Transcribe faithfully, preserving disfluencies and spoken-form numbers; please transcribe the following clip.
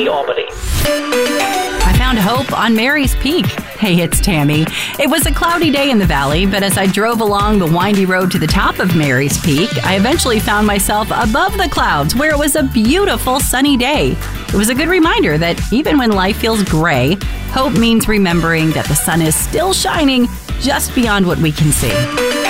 Albany. I found hope on Mary's Peak. Hey, it's Tammy. It was a cloudy day in the valley, but as I drove along the windy road to the top of Mary's Peak, I eventually found myself above the clouds where it was a beautiful sunny day. It was a good reminder that even when life feels gray, hope means remembering that the sun is still shining just beyond what we can see.